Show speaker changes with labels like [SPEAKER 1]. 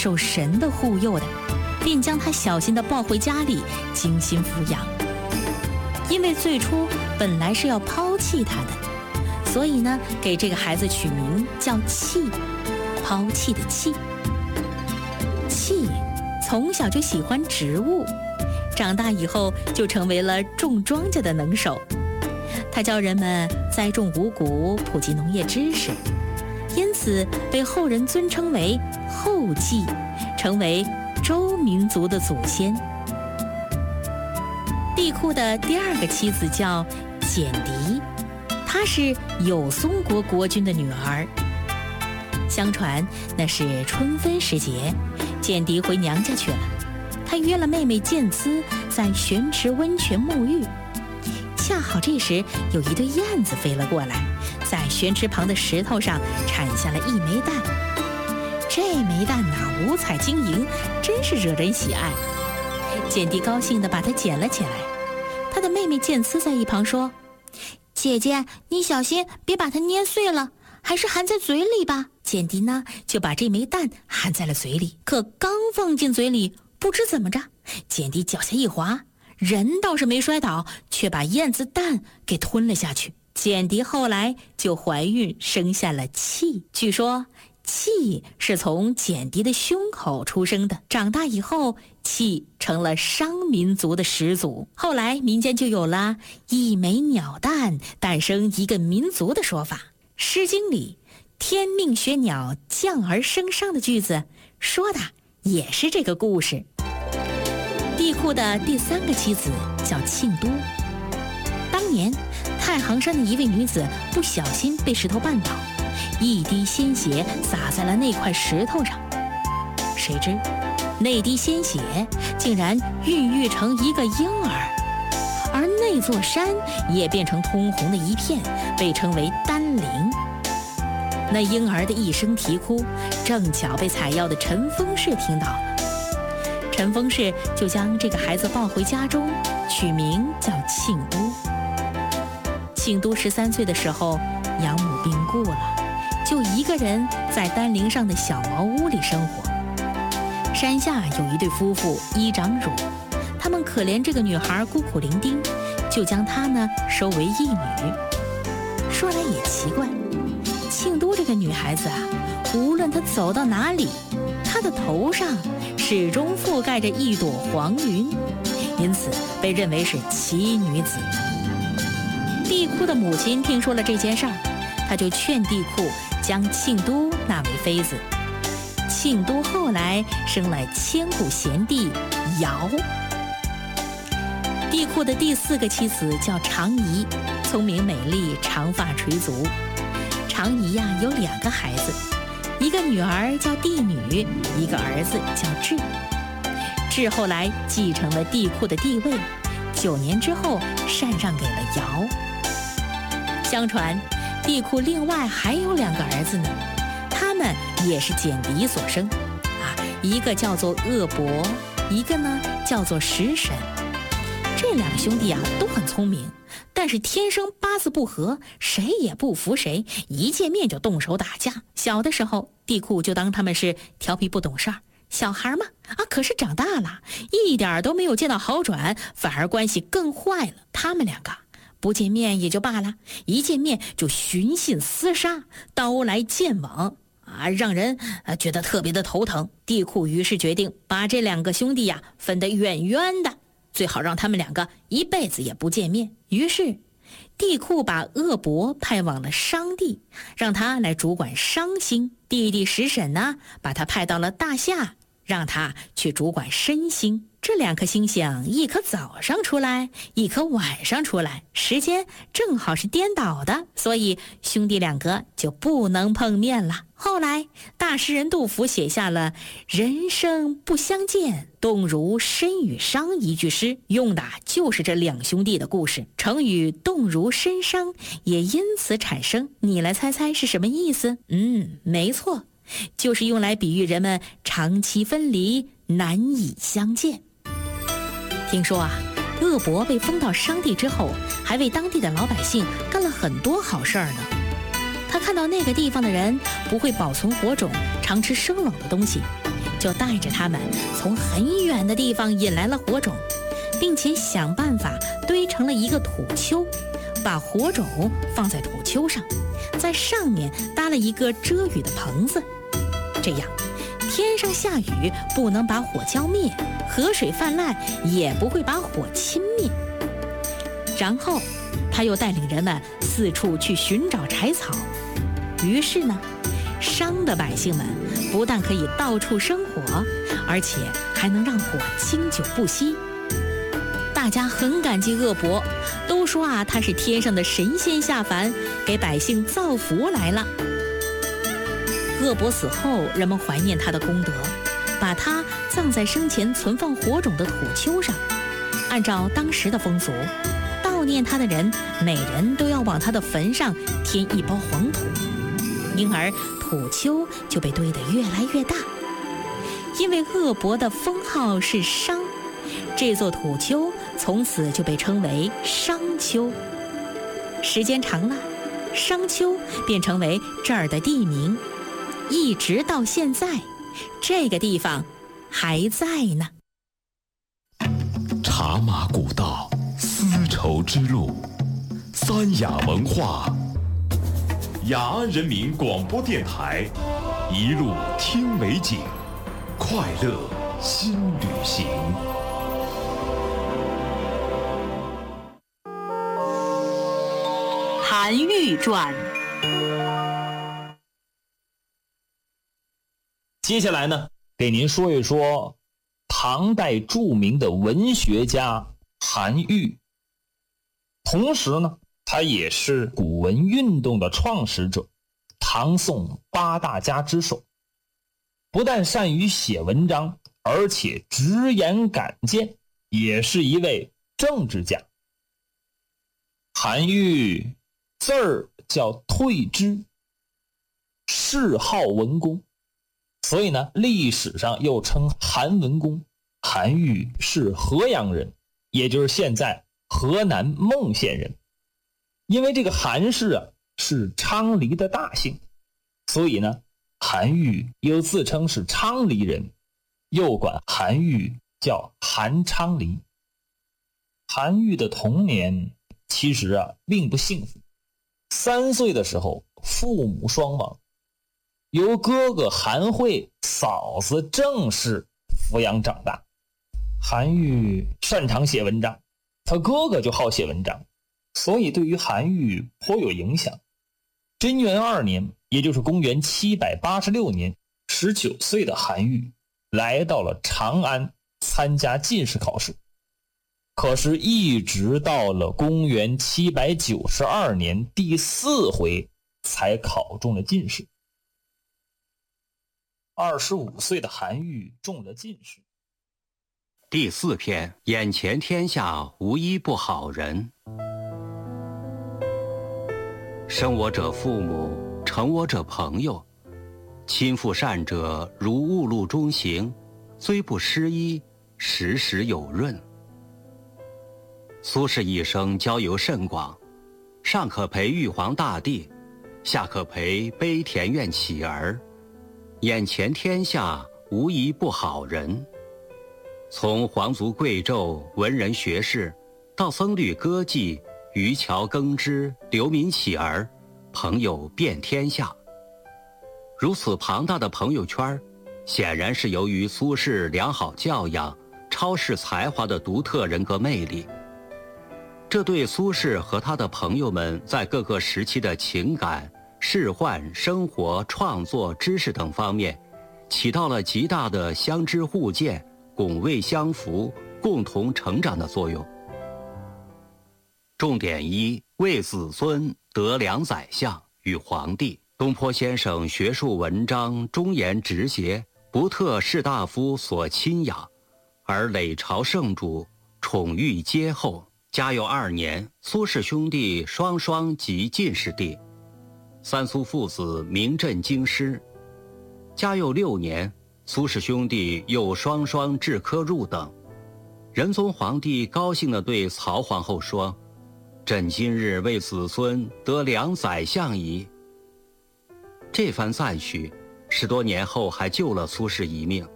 [SPEAKER 1] 受神的护佑的，便将他小心地抱回家里，精心抚养。因为最初本来是要抛弃他的，所以呢，给这个孩子取名叫弃，抛弃的弃。弃从小就喜欢植物，长大以后就成为了种庄稼的能手。他教人们栽种五谷，普及农业知识，因此被后人尊称为后稷，成为周民族的祖先。帝喾的第二个妻子叫简狄，她是有松国国君的女儿。相传那是春分时节，简狄回娘家去了，她约了妹妹建姿在玄池温泉沐浴。恰好这时有一对燕子飞了过来，在玄池旁的石头上产下了一枚蛋。这枚蛋五彩晶莹，真是惹人喜爱。简狄高兴地把它捡了起来。她的妹妹建姿在一旁说：“姐姐，你小心别把它捏碎了，还是含在嘴里吧。”简狄呢，就把这枚蛋含在了嘴里，可刚放进嘴里，不知怎么着，简狄脚下一滑，人倒是没摔倒，却把燕子蛋给吞了下去。简狄后来就怀孕，生下了契。据说契是从简狄的胸口出生的，长大以后，契成了商民族的始祖。后来民间就有了一枚鸟蛋诞生一个民族的说法。诗经里天命学鸟降而生商的句子说的也是这个故事。帝喾的第三个妻子叫庆都。当年太行山的一位女子不小心被石头绊倒，一滴鲜血洒在了那块石头上。谁知那滴鲜血竟然孕育成一个婴儿，而那座山也变成通红的一片，被称为丹陵。那婴儿的一声啼哭，正巧被采药的陈丰氏听到了。陈丰氏就将这个孩子抱回家中，取名叫庆都。庆都13岁的时候，养母病故了，就一个人在丹陵上的小茅屋里生活。山下有一对夫妇依长乳，他们可怜这个女孩孤苦伶仃，就将她呢收为义女。说来也奇怪，庆都这个女孩子啊，无论她走到哪里，她的头上始终覆盖着一朵黄云，因此被认为是奇女子。帝喾的母亲听说了这件事儿，她就劝帝喾将庆都纳为妃子。庆都后来生了千古贤帝尧。帝喾的第四个妻子叫长仪，聪明美丽，长发垂足。长仪呀，有2个孩子，一个女儿叫帝女，一个儿子叫智。智后来继承了帝喾的地位，9年之后禅让给了尧。相传帝喾另外还有2个儿子呢，他们也是简狄所生一个叫做鄂伯，一个呢叫做石沈。这2个兄弟都很聪明，但是天生八字不合，谁也不服谁，一见面就动手打架。小的时候帝喾就当他们是调皮不懂事儿，小孩嘛可是长大了一点都没有见到好转，反而关系更坏了。他们2个不见面也就罢了，一见面就寻衅厮杀，刀来剑往让人觉得特别的头疼。帝喾于是决定把这2个兄弟分得远远的，最好让他们2个一辈子也不见面。于是帝喾把鄂伯派往了商地，让他来主管商星。弟弟石沈呢，把他派到了大夏，让他去主管申星。这2颗星星，一颗早上出来，一颗晚上出来，时间正好是颠倒的，所以兄弟2个就不能碰面了。后来大诗人杜甫写下了人生不相见，动如参与商一句诗，用的就是这2兄弟的故事。成语动如参商也因此产生，你来猜猜是什么意思？没错，就是用来比喻人们长期分离，难以相见。听说鄂伯被封到商地之后，还为当地的老百姓干了很多好事儿呢。他看到那个地方的人不会保存火种，常吃生冷的东西， 就带着他们从很远的地方引来了火种，并且想办法堆成了一个土丘，把火种放在土丘上，在上面搭了一个遮雨的棚子，这样天上下雨不能把火浇灭，河水泛滥也不会把火侵灭。然后他又带领人们四处去寻找柴草，于是呢，商的百姓们不但可以到处生火，而且还能让火经久不息。大家很感激鄂伯，都说他是天上的神仙下凡，给百姓造福来了。鄂伯死后，人们怀念他的功德，把他葬在生前存放火种的土丘上。按照当时的风俗，悼念他的人每人都要往他的坟上添一包黄土，因而土丘就被堆得越来越大。因为鄂伯的封号是商，这座土丘从此就被称为商丘。时间长了，商丘便成为这儿的地名，一直到现在，这个地方还在呢。
[SPEAKER 2] 茶马古道，丝绸之路，三雅文化，雅安人民广播电台，一路听美景，快乐新旅行。
[SPEAKER 1] 韩愈传。
[SPEAKER 3] 接下来呢，给您说一说唐代著名的文学家韩愈。同时呢，他也是古文运动的创始者，唐宋八大家之首。不但善于写文章，而且直言敢谏，也是一位政治家。韩愈字儿叫退之，谥号文公，所以呢，历史上又称韩文公。韩愈是河阳人，也就是现在河南孟县人。因为这个韩氏是昌黎的大姓，所以呢，韩愈又自称是昌黎人，又管韩愈叫韩昌黎。韩愈的童年其实并不幸福。3岁的时候，父母双亡，由哥哥韩惠、嫂子郑氏抚养长大。韩愈擅长写文章，他哥哥就好写文章，所以对于韩愈颇有影响。贞元2年，也就是公元786年，19岁的韩愈来到了长安参加进士考试。可是一直到了公元792年第4回才考中了进士。25岁的韩愈中了进士。
[SPEAKER 4] 第4篇，眼前天下无一不好人。生我者父母，成我者朋友，亲附善者如雾露中行，虽不失衣，时时有润。苏轼一生交游甚广，上可陪玉皇大帝，下可陪卑田院乞儿，眼前天下无一不好人。从皇族贵胄、文人学士，到僧侣歌妓、渔樵耕织、流民乞儿，朋友遍天下。如此庞大的朋友圈，显然是由于苏轼良好教养、超世才华的独特人格魅力。这对苏轼和他的朋友们在各个时期的情感、仕宦、生活、创作、知识等方面，起到了极大的相知互鉴、拱卫相扶、共同成长的作用。重点1：为子孙得良宰相与皇帝。东坡先生学术文章忠言直节，不特士大夫所亲养，而累朝圣主，宠遇皆厚。嘉佑2年，苏氏兄弟双双即进士第，三苏父子名震京师。嘉佑6年，苏氏兄弟又双双制科入等。仁宗皇帝高兴地对曹皇后说：“朕今日为子孙得良宰相矣。”这番赞许，10多年后还救了苏轼一命。